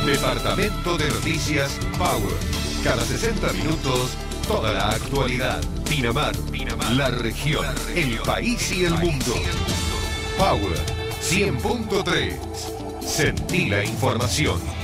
Departamento de Noticias Power. Cada 60 minutos, toda la actualidad. Pinamar, la región, el país y el mundo. Power 100.3. Sentí la información.